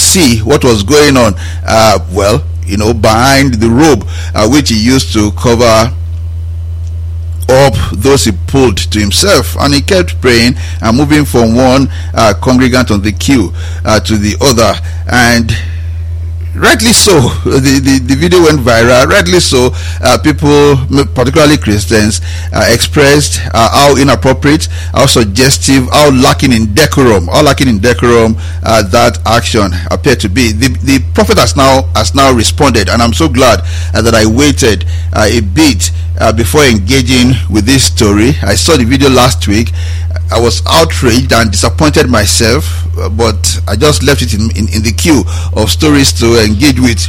see what was going on, behind the robe which he used to cover up those he pulled to himself. And he kept praying and moving from one congregant on the queue to the other, and rightly so, the video went viral. Rightly so, people, particularly Christians, expressed how inappropriate, how suggestive, how lacking in decorum that action appeared to be. The prophet has now responded, and I'm so glad that I waited a bit before engaging with this story. I saw the video last week. I was outraged and disappointed myself, but I just left it in the queue of stories to engage with.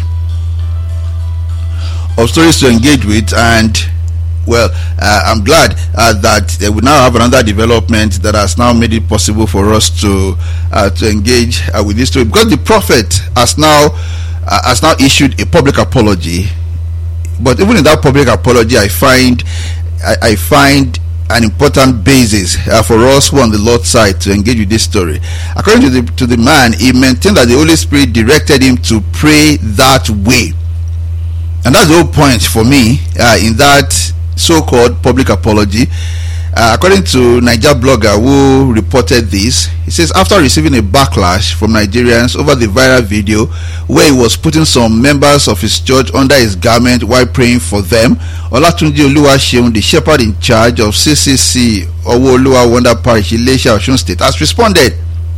And I'm glad that we now have another development that has now made it possible for us to engage with this story, because the prophet has now issued a public apology. But even in that public apology, I find an important basis for us who are on the Lord's side to engage with this story. According to the man, he maintained that the Holy Spirit directed him to pray that way, and that's the whole point for me in that so-called public apology. According to Niger Blogger, who reported this, he says after receiving a backlash from Nigerians over the viral video where he was putting some members of his church under his garment while praying for them, Olatunji Oluwaseun, the shepherd in charge of CCC Owo-Oluwa Wonder Parish, Ilesha, Osun State, has responded.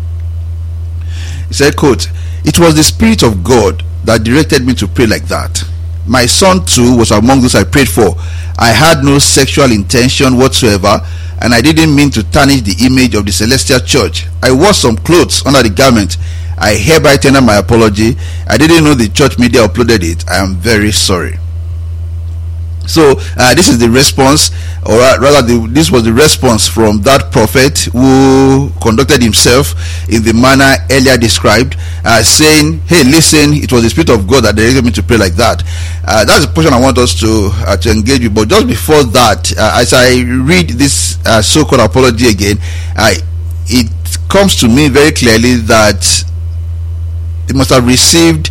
He said, quote, "It was the Spirit of God that directed me to pray like that. My son too was among those I prayed for. I had no sexual intention whatsoever, and I didn't mean to tarnish the image of the Celestial Church. I wore some clothes under the garment. I hereby tender my apology. I didn't know the church media uploaded it. I am very sorry." So this is the response, or rather this was the response from that prophet who conducted himself in the manner earlier described, saying, "Hey, listen, it was the Spirit of God that directed me to pray like that." That's the portion I want us to engage with. But just before that, as I read this so-called apology again, it comes to me very clearly that it must have received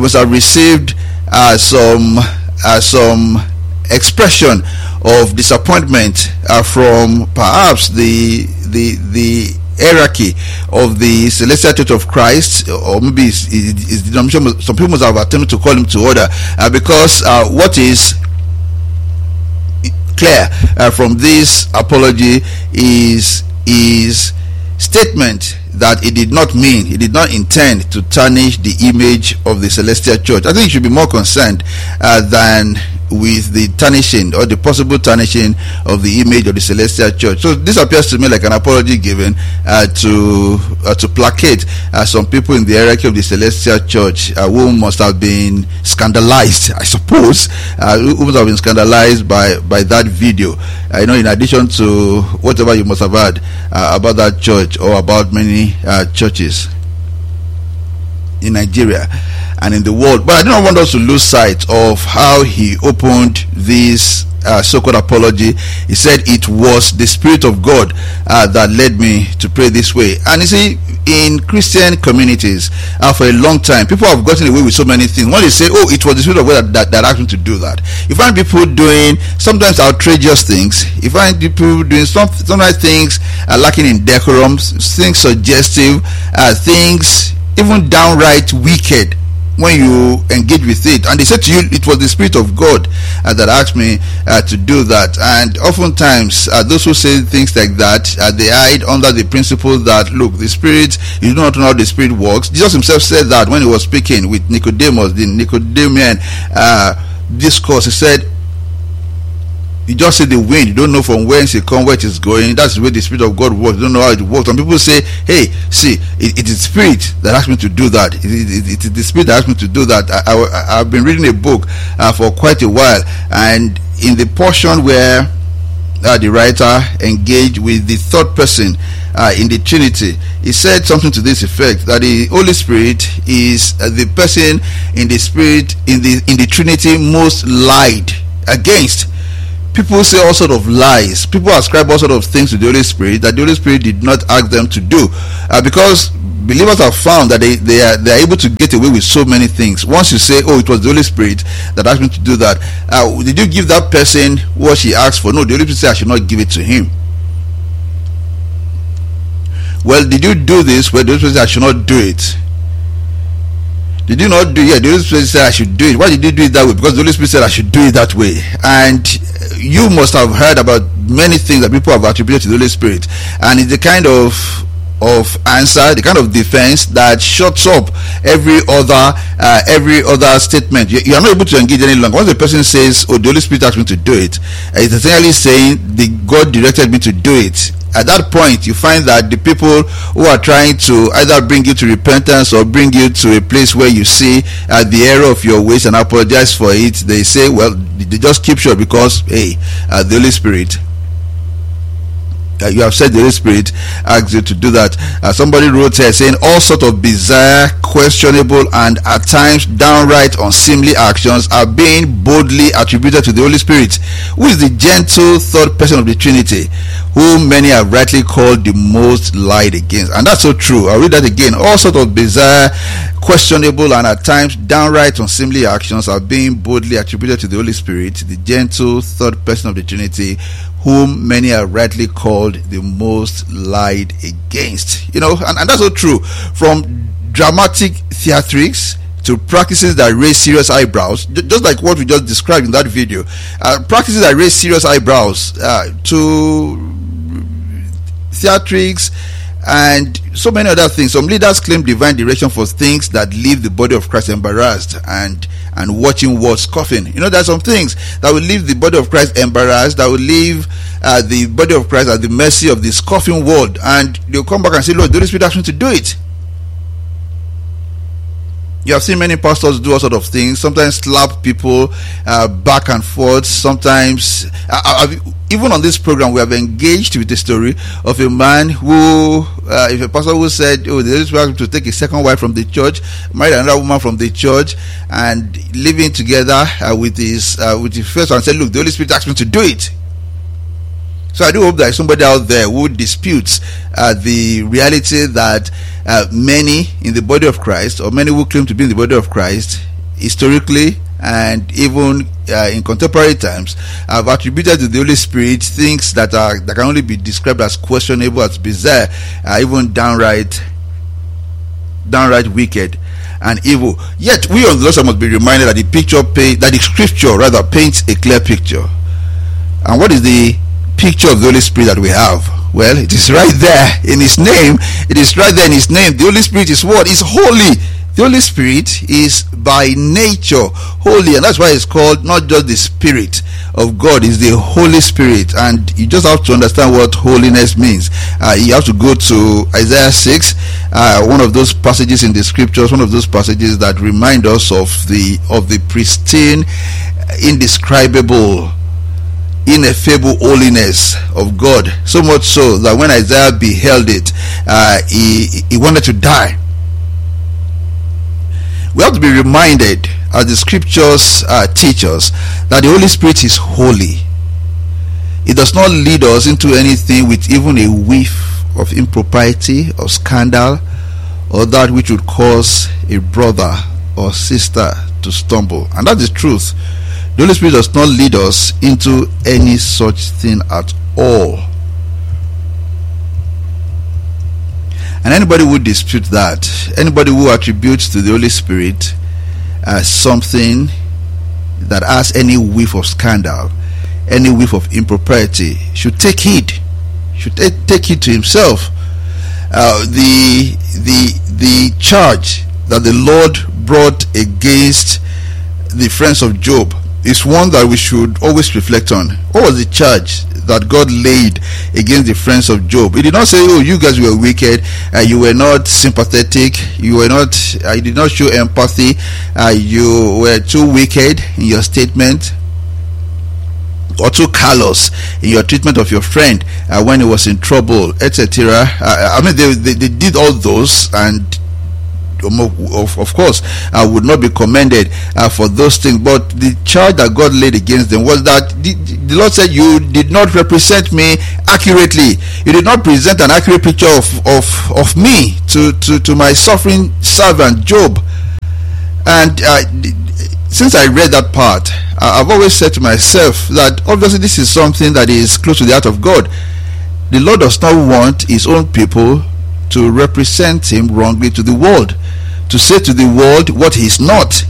some expression of disappointment from perhaps the hierarchy of the Celestial Church of Christ, or maybe his denomination. Some people must have attempted to call him to order, because what is clear from this apology is statement that he did not intend to tarnish the image of the Celestial Church. I think he should be more concerned than with the tarnishing or the possible tarnishing of the image of the Celestial Church. So this appears to me like an apology given to placate some people in the hierarchy of the Celestial Church who must have been scandalized, I suppose, who must have been scandalized by that video. In addition to whatever you must have heard about that church or about many churches in Nigeria and in the world. But I do not want us to lose sight of how he opened this so-called apology. He said it was the Spirit of God that led me to pray this way. And you see, in Christian communities for a long time, people have gotten away with so many things. When they say, "Oh, it was the Spirit of God that asked me to do that," you find people doing sometimes outrageous things. You find people doing sometimes things lacking in decorum, things suggestive, things even downright wicked when you engage with it. And they said to you, "It was the Spirit of God that asked me to do that." And oftentimes those who say things like that, they hide under the principle that, look, the Spirit, you do not know how the Spirit works. Jesus himself said that when he was speaking with Nicodemus, the Nicodemus discourse. He said, "You just see the wind, you don't know from whence it comes, where it is going. That's the way the Spirit of God works. You don't know how it works." And people say, "Hey, see, it is the Spirit that asked me to do that. It is the Spirit that asked me to do that." I've been reading a book for quite a while, and in the portion where the writer engaged with the third person in the Trinity, he said something to this effect, that the Holy Spirit is the person in the Spirit in the Trinity most lied against. people say all sort of lies. People ascribe all sort of things to the Holy Spirit that the Holy Spirit did not ask them to do, because believers have found that they are able to get away with so many things. Once you say, oh, it was the Holy Spirit that asked me to do that, did you give that person what she asked for? No, the Holy Spirit said I should not give it to him. Well, did you do this? Well, the Holy Spirit said I should not do it. Did you not do it? Yeah, the Holy Spirit said I should do it. Why did you do it that way? Because the Holy Spirit said I should do it that way. And you must have heard about many things that people have attributed to the Holy Spirit, and it's the kind of answer, the kind of defense that shuts up every other statement. You are not able to engage any longer. Once the person says, oh, the Holy Spirit asked me to do it, it's essentially saying the God directed me to do it. At that point, you find that the people who are trying to either bring you to repentance or bring you to a place where you see the error of your ways and apologize for it, they say, well, they just keep short because, hey, the Holy Spirit, you have said the Holy Spirit asked you to do that. Somebody wrote here saying all sort of bizarre, questionable, and at times downright unseemly actions are being boldly attributed to the Holy Spirit, who is the gentle third person of the Trinity, whom many have rightly called the most lied against. And that's so true. I'll read that again. All sort of bizarre, questionable, and at times downright unseemly actions are being boldly attributed to the Holy Spirit, the gentle third person of the Trinity, whom many are rightly called the most lied against. You know, and that's so true. From dramatic theatrics to practices that raise serious eyebrows, just like what we just described in that video, practices that raise serious eyebrows, to theatrics and so many other things. Some leaders claim divine direction for things that leave the body of Christ embarrassed and watching words scoffing. You know, there are some things that will leave the body of Christ embarrassed, that will leave the body of Christ at the mercy of the scoffing world, and they'll come back and say, Lord, the Holy Spirit asked me to do it. You have seen many pastors do all sort of things, sometimes slap people back and forth, sometimes even on this program we have engaged with the story of a man who, if a pastor who said, oh, the Holy Spirit asked him to take a second wife from the church, married another woman from the church, and living together with his first one, and said, look, the Holy Spirit asked me to do it. So I do hope there is somebody out there who disputes the reality that many in the body of Christ, or many who claim to be in the body of Christ, historically and even in contemporary times, have attributed to the Holy Spirit things that can only be described as questionable, as bizarre, even downright wicked and evil. Yet we on the Lord must be reminded that the scripture rather paints a clear picture. And what is the picture of the Holy Spirit that we have? Well, it is right there in his name. It is right there in his name. The Holy Spirit is what? Is holy. The Holy Spirit is by nature holy, and that's why it's called not just the Spirit of God, it's the Holy Spirit. And you just have to understand what holiness means. You have to go to Isaiah 6, one of those passages in the scriptures, one of those passages that remind us of the pristine, indescribable, ineffable holiness of God, so much so that when Isaiah beheld it, he wanted to die. We have to be reminded, as the scriptures teach us, that the Holy Spirit is holy. It does not lead us into anything with even a whiff of impropriety or scandal, or that which would cause a brother or sister to stumble. And that's the truth. The Holy Spirit does not lead us into any such thing at all. And anybody who disputes that, anybody who attributes to the Holy Spirit something that has any whiff of scandal, any whiff of impropriety, should take heed. Should take heed to himself. The charge that the Lord brought against the friends of Job is one that we should always reflect on. What was the charge that God laid against the friends of Job? He did not say, oh, you guys were wicked, you were not sympathetic, you did not show empathy, you were too wicked in your statement, or too callous in your treatment of your friend when he was in trouble, etc. I mean, they did all those, and of course, would not be commended for those things. But the charge that God laid against them was that the Lord said, you did not represent me accurately. You did not present an accurate picture of me to my suffering servant Job. And since I read that part, I've always said to myself that obviously this is something that is close to the heart of God. The Lord does not want his own people to represent him wrongly to the world, to say to the world what he is not.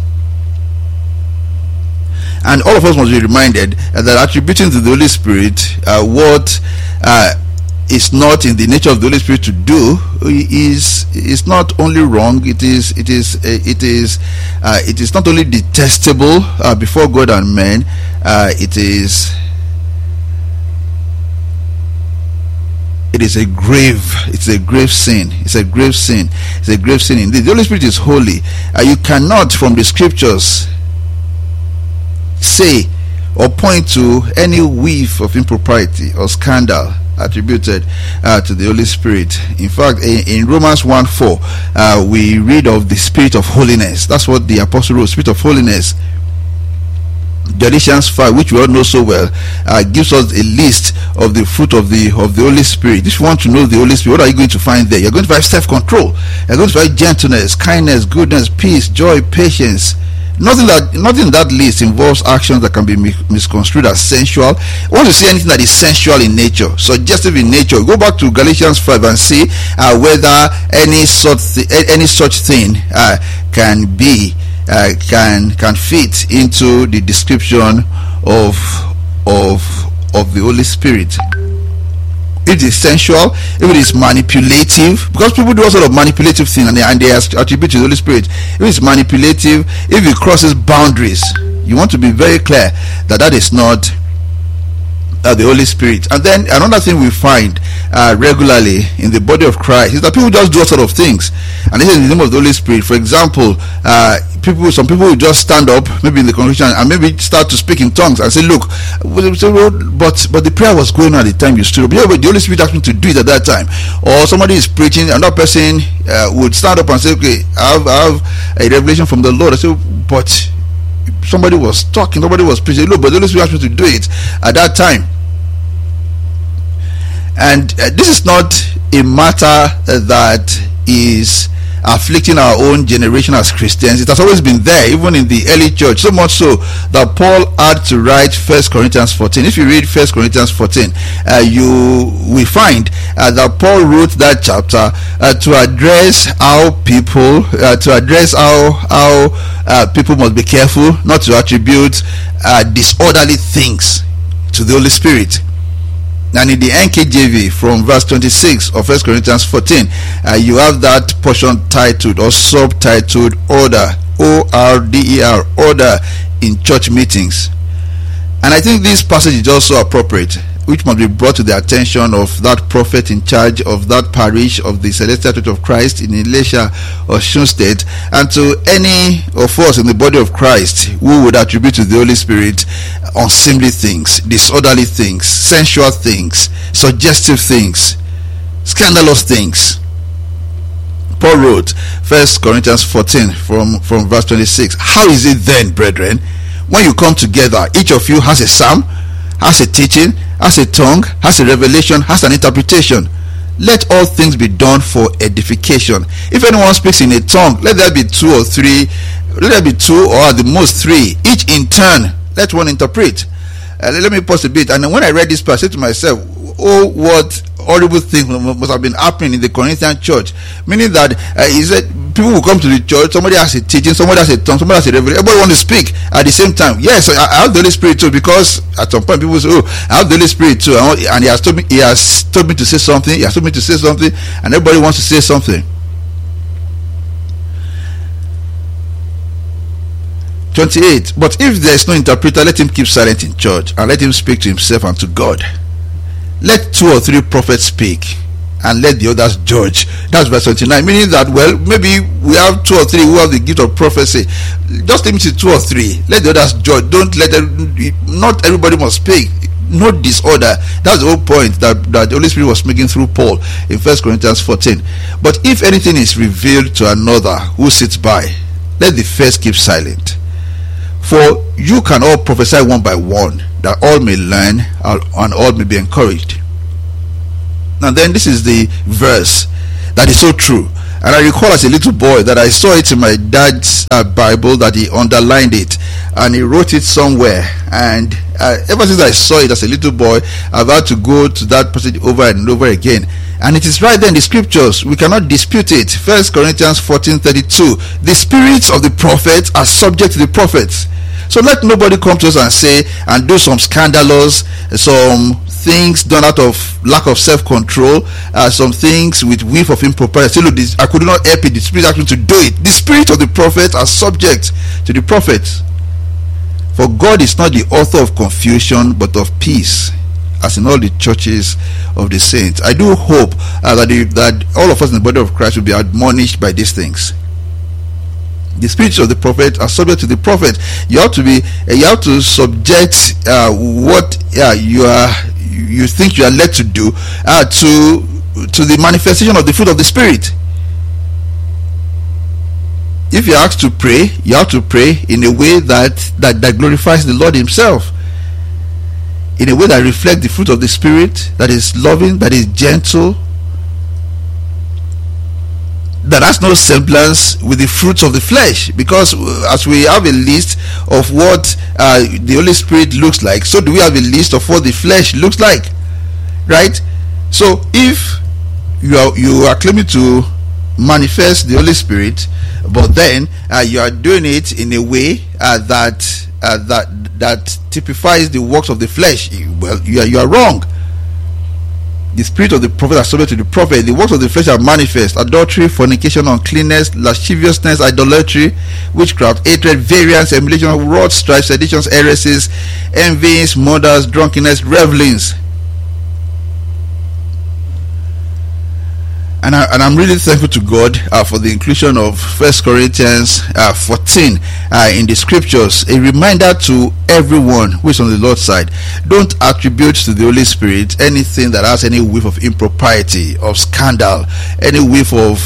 And all of us must be reminded that attributing to the Holy Spirit what is not in the nature of the Holy Spirit to do is not only wrong, it is not only detestable before God and men, it is a grave sin. It's a grave sin indeed. The Holy Spirit is holy. You cannot from the scriptures say or point to any whiff of impropriety or scandal attributed to the Holy Spirit. In fact, in Romans 1:4, we read of the Spirit of holiness. That's what the apostle wrote, Spirit of holiness. Galatians 5, which we all know so well, gives us a list of the fruit of the Holy Spirit. If you want to know the Holy Spirit, what are you going to find there? You're going to find self-control. You're going to find gentleness, kindness, goodness, peace, joy, patience. Nothing in that list involves actions that can be misconstrued as sensual. Once you see anything that is sensual in nature, suggestive in nature, go back to Galatians 5 and see whether any such thing can fit into the description of the Holy Spirit. If it is sensual, if it is manipulative, because people do all sort of manipulative things and they attribute to the Holy Spirit. If it's manipulative, if it crosses boundaries, you want to be very clear that is not the Holy Spirit. And then another thing we find regularly in the body of Christ is that people just do all sort of things, and this is in the name of the Holy Spirit. For example, some people will just stand up, maybe in the congregation, and maybe start to speak in tongues and say, "Look, but the prayer was going on at the time you stood up. Yeah, but the Holy Spirit asked me to do it at that time." Or somebody is preaching, and that person would stand up and say, "Okay, I have a revelation from the Lord." I say, "But somebody was talking, somebody was preaching. Look, but the Holy Spirit asked me to do it at that time." And this is not a matter that is afflicting our own generation as Christians. It has always been there, even in the early church, so much so that Paul had to write 1 Corinthians 14. If you read 1 Corinthians 14, you will find that Paul wrote that chapter to address how people people must be careful not to attribute disorderly things to the Holy Spirit. And in the NKJV, from verse 26 of 1 Corinthians 14, you have that portion titled or subtitled Order, O-R-D-E-R, Order in Church Meetings. And I think this passage is also appropriate, which must be brought to the attention of that prophet in charge of that parish of the Celestial Church of Christ in Elisha, Osun State, and to any of us in the body of Christ who would attribute to the Holy Spirit unseemly things, disorderly things, sensual things, suggestive things, scandalous things. Paul wrote 1 Corinthians 14 from verse 26. How is it then, brethren, when you come together, each of you has a psalm, has a teaching, has a tongue, has a revelation, has an interpretation? Let all things be done for edification. If anyone speaks in a tongue, let there be two or three, let there be two or at the most three, each in turn. Let one interpret. Let me pause a bit. And when I read this passage, I said to myself, oh, what horrible things must have been happening in the Corinthian church. Meaning that he said people will come to the church, somebody has a teaching, somebody has a tongue, somebody has a revelation, everybody wants to speak at the same time. Yes, I have the Holy Spirit too, because at some point people say, oh, I have the Holy Spirit too, and he has told me to say something, and everybody wants to say something. 28. But if there is no interpreter, let him keep silent in church, and let him speak to himself and to God. Let 2 or 3 prophets speak, and let the others judge. That's verse 29. Meaning that, well, maybe we have 2 or 3 who have the gift of prophecy. Just limit it to 2 or 3. Let the others judge. Don't let them, not everybody must speak. no disorder. That's the whole point that the Holy Spirit was making through Paul in 1 Corinthians 14. But if anything is revealed to another who sits by, let the first keep silent. For you can all prophesy one by one, that all may learn and all may be encouraged. And then this is the verse that is so true. And I recall as a little boy that I saw it in my dad's Bible, that he underlined it and he wrote it somewhere. And ever since I saw it as a little boy, I've had to go to that passage over and over again. And it is right there in the scriptures. We cannot dispute it. 1 Corinthians 14:32. The spirits of the prophets are subject to the prophets. So let nobody come to us and say and do some scandalous, some things done out of lack of self-control, some things with whiff of impropriety. Say, look, I could not help it. The spirit asked me to do it. The spirit of the prophets are subject to the prophets. For God is not the author of confusion, but of peace, as in all the churches of the saints. I do hope that all of us in the body of Christ will be admonished by these things. The spirits of the prophet are subject to the prophet. You have to subject what you think you are led to do to the manifestation of the fruit of the Spirit. If you are asked to pray, you have to pray in a way that glorifies the Lord himself, in a way that reflects the fruit of the Spirit, that is loving, that is gentle, that has no semblance with the fruits of the flesh. Because as we have a list of what the Holy Spirit looks like, so do we have a list of what the flesh looks like, right? So if you are claiming to manifest the Holy Spirit, but then you are doing it in a way that typifies the works of the flesh, well, you are wrong. The spirit of the prophet are subject to the prophet. The works of the flesh are manifest: adultery, fornication, uncleanness, lasciviousness, idolatry, witchcraft, hatred, variance, emulation, wrath, strife, seditions, heresies, envyings, murders, drunkenness, revelings. And I'm really thankful to God for the inclusion of 1 Corinthians 14 in the scriptures. A reminder to everyone who is on the Lord's side: don't attribute to the Holy Spirit anything that has any whiff of impropriety, of scandal, any whiff of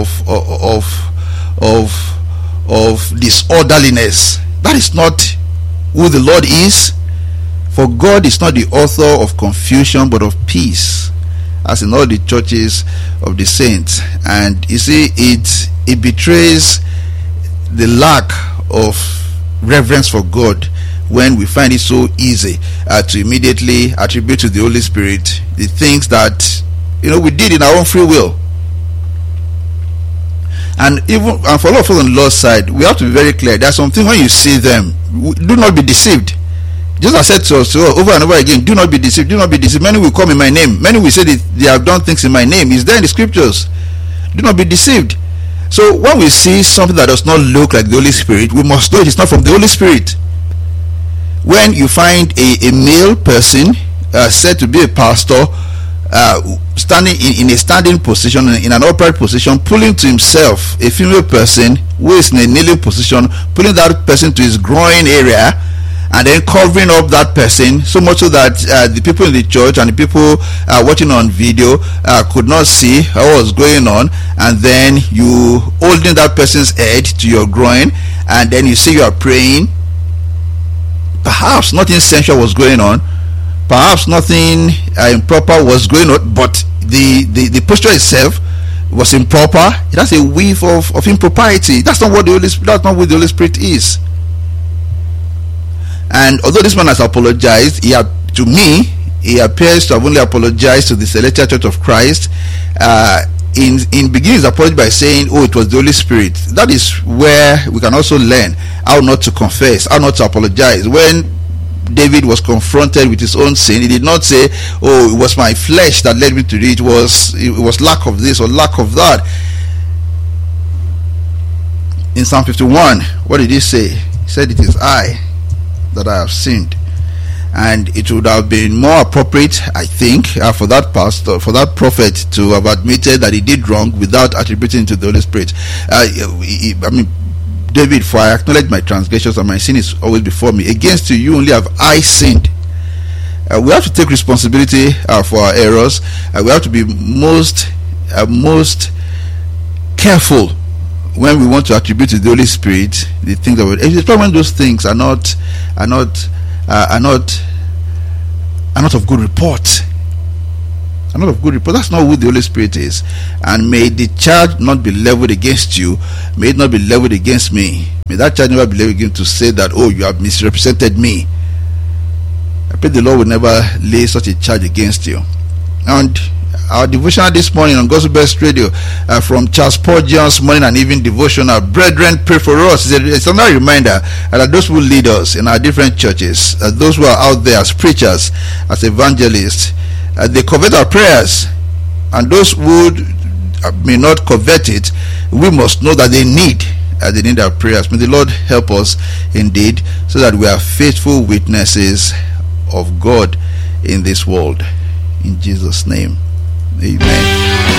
disorderliness. That is not who the Lord is. For God is not the author of confusion, but of peace, as in all the churches of the saints. And you see, it betrays the lack of reverence for God when we find it so easy to immediately attribute to the Holy Spirit the things that we did in our own free will. And for all of us on the Lord's side, we have to be very clear. There's something, when you see them, do not be deceived. Just as I said to us over and over again, do not be deceived, do not be deceived. Many will come in my name. Many will say that they have done things in my name. It's there in the scriptures. Do not be deceived. So when we see something that does not look like the Holy Spirit, we must know it is not from the Holy Spirit. When you find a male person said to be a pastor, standing in a standing position, in an upright position, pulling to himself a female person who is in a kneeling position, pulling that person to his groin area, and then covering up that person so much so that the people in the church and the people watching on video could not see what was going on, and then you holding that person's head to your groin, and then you say you are praying. Perhaps nothing sensual was going on, perhaps nothing improper was going on, but the posture itself was improper. It has a whiff of impropriety. That's not what the Holy Spirit is. And although this man has apologized, to me, he appears to have only apologized to the Celestial Church of Christ. In beginning his apology by saying, it was the Holy Spirit. That is where we can also learn how not to confess, how not to apologize. When David was confronted with his own sin, he did not say, it was my flesh that led me to it. It was lack of this or lack of that. In Psalm 51, what did he say? He said, it is I that I have sinned. And it would have been more appropriate, I think, for that pastor, for that prophet to have admitted that he did wrong without attributing to the Holy Spirit. David, for I acknowledge my transgressions and my sin is always before me. Against you only have I sinned we have to take responsibility for our errors. We have to be most careful when we want to attribute to the Holy Spirit the things that we. It's probably when those things are not of good report. Are not of good report. That's not who the Holy Spirit is. And may the charge not be leveled against you. May it not be leveled against me. May that charge never be leveled against to say that, oh, you have misrepresented me. I pray the Lord will never lay such a charge against you. And our devotional this morning on Gospel Best Radio from Charles Spurgeon's morning and evening devotional, brethren, pray for us. It's another reminder that those who lead us in our different churches, those who are out there as preachers, as evangelists, they covet our prayers, and those who may not covet it, we must know that they need our prayers. May the Lord help us indeed, so that we are faithful witnesses of God in this world. In Jesus' name, amen.